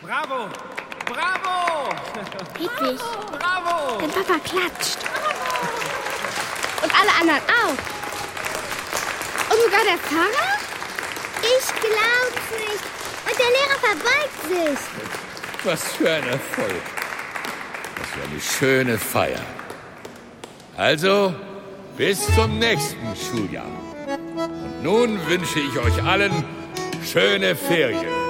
Bravo! Bravo! Hedwig, Bravo! dein Papa klatscht. Und alle anderen auch. Und sogar der Pfarrer? Ich glaub's nicht. Und der Lehrer verbeugt sich. Was für ein Erfolg. Was für eine schöne Feier. Also, bis zum nächsten Schuljahr. Und nun wünsche ich euch allen schöne Ferien.